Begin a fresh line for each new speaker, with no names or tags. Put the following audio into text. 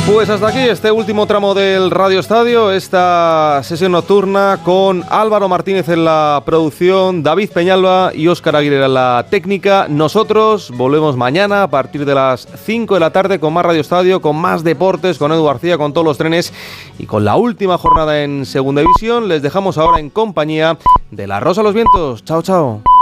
Pues hasta aquí este último tramo del Radio Estadio, esta sesión nocturna con Álvaro Martínez en la producción, David Peñalba y Óscar Aguilera en la técnica. Nosotros volvemos mañana a partir de las 5 de la tarde con más Radio Estadio, con más deportes, con Edu García, con todos los trenes y con la última jornada en Segunda División. Les dejamos ahora en compañía de La Rosa a los Vientos. Chao, chao.